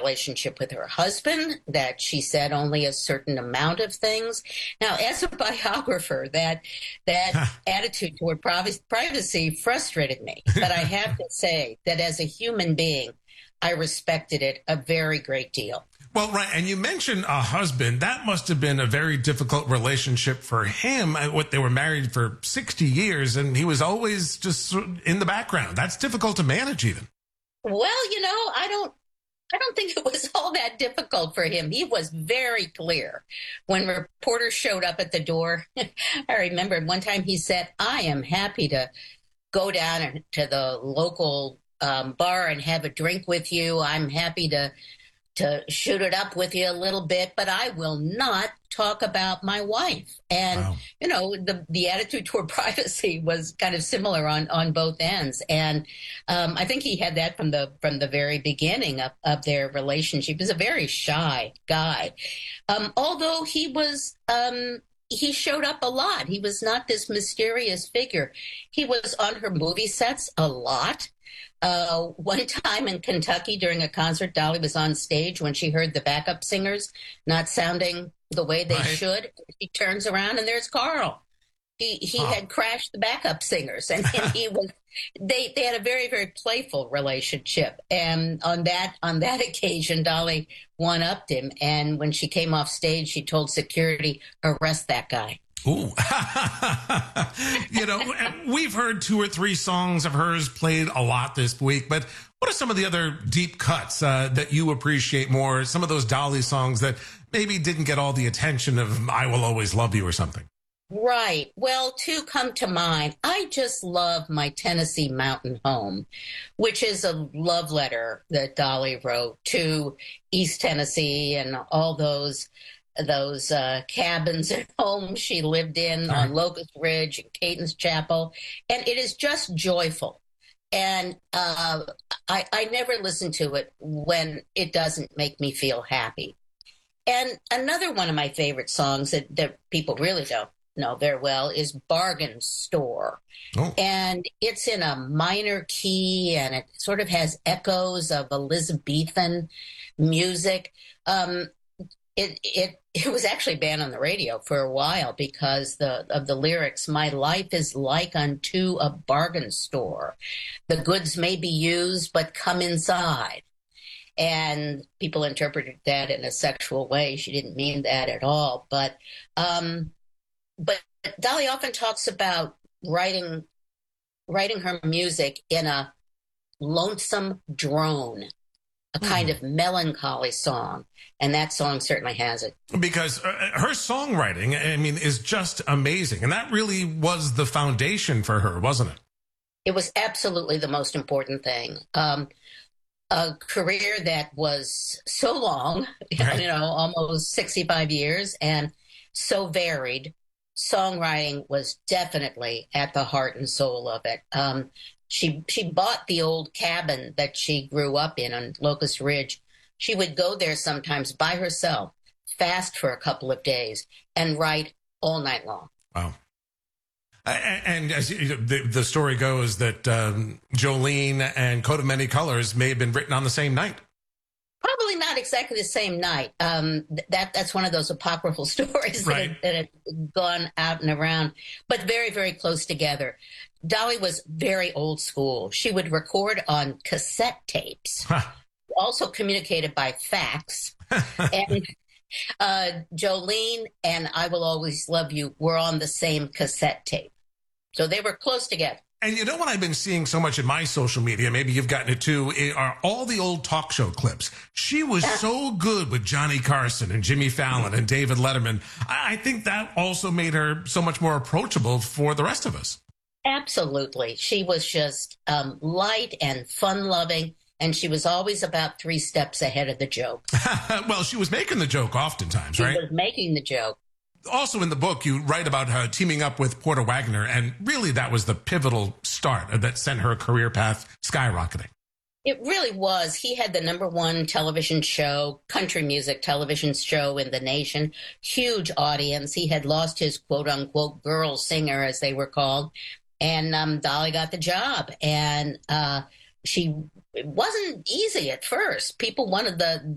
relationship with her husband, that she said only a certain amount of things. Now, as a biographer, that attitude toward privacy frustrated me. But I have to say that as a human being, I respected it a very great deal. Well, right. And you mentioned a husband. That must have been a very difficult relationship for him. They were married for 60 years, and he was always just in the background. That's difficult to manage even. Well, I don't think it was all that difficult for him. He was very clear. When reporters showed up at the door, I remember one time he said, "I am happy to go down to the local bar and have a drink with you. I'm happy to shoot it up with you a little bit, but I will not talk about my wife." And, wow. The attitude toward privacy was kind of similar on both ends. And I think he had that from the very beginning of their relationship. He was a very shy guy. Although he showed up a lot. He was not this mysterious figure. He was on her movie sets a lot. One time in Kentucky during a concert, Dolly was on stage when she heard the backup singers not sounding the way they should. She turns around and there's Carl. He had crashed the backup singers, and he was. They had a very, very playful relationship. And on that occasion, Dolly one-upped him. And when she came off stage, she told security, "Arrest that guy." Ooh. We've heard 2 or 3 songs of hers played a lot this week, but what are some of the other deep cuts that you appreciate more? Some of those Dolly songs that maybe didn't get all the attention of "I Will Always Love You" or something? Right. Well, 2 come to mind. I just love "My Tennessee Mountain Home," which is a love letter that Dolly wrote to East Tennessee and all those cabins and homes she lived in on Locust Ridge and Caton's Chapel. And it is just joyful. And I never listen to it when it doesn't make me feel happy. And another one of my favorite songs that people really don't know very well is "Bargain Store." Oh. And it's in a minor key, and it sort of has echoes of Elizabethan music. It was actually banned on the radio for a while because of the lyrics. "My life is like unto a bargain store. The goods may be used, but come inside." And people interpreted that in a sexual way. She didn't mean that at all. But Dolly often talks about writing her music in a lonesome drone, a kind of melancholy song. And that song certainly has it. Because her songwriting, is just amazing. And that really was the foundation for her, wasn't it? It was absolutely the most important thing. A career that was so long, almost 65 years, and so varied. Songwriting was definitely at the heart and soul of it. She bought the old cabin that she grew up in on Locust Ridge. She would go there sometimes by herself, fast for a couple of days, and write all night long. Wow. And as the story goes that Jolene and Coat of Many Colors may have been written on the same night. Probably not exactly the same night. That's one of those apocryphal stories that had gone out and around, but very, very close together. Dolly was very old school. She would record on cassette tapes, also communicated by fax. And Jolene and "I Will Always Love You" were on the same cassette tape. So they were close together. And you know what I've been seeing so much in my social media, maybe you've gotten it too, are all the old talk show clips. She was so good with Johnny Carson and Jimmy Fallon and David Letterman. I think that also made her so much more approachable for the rest of us. Absolutely. She was just light and fun-loving, and she was always about 3 steps ahead of the joke. Well, she was making the joke oftentimes, right? She was making the joke. Also in the book, you write about her teaming up with Porter Wagoner, and really that was the pivotal start that sent her career path skyrocketing. It really was. He had the #1 television show, country music television show in the nation, huge audience. He had lost his quote-unquote girl singer, as they were called, and Dolly got the job. And it wasn't easy at first. People wanted